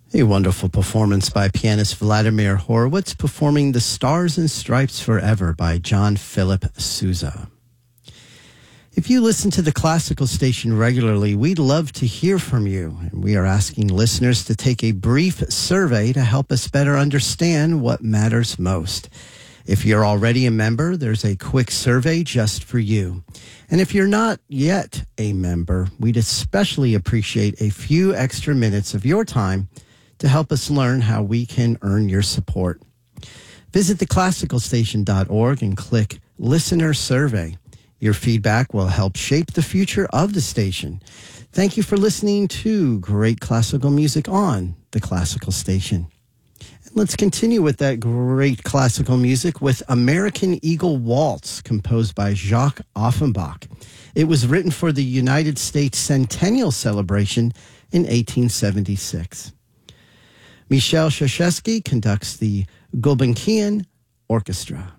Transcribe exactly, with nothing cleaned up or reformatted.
A wonderful performance by pianist Vladimir Horowitz, performing The Stars and Stripes Forever by John Philip Sousa. If you listen to the classical station regularly, we'd love to hear from you. And we are asking listeners to take a brief survey to help us better understand what matters most. If you're already a member, there's a quick survey just for you. And if you're not yet a member, we'd especially appreciate a few extra minutes of your time to help us learn how we can earn your support. Visit the classical station dot org and click Listener Survey. Your feedback will help shape the future of the station. Thank you for listening to great classical music on the Classical Station. And let's continue with that great classical music with American Eagle Waltz, composed by Jacques Offenbach. It was written for the United States Centennial Celebration in eighteen seventy-six. Michel Shashesky conducts the Gulbenkian Orchestra.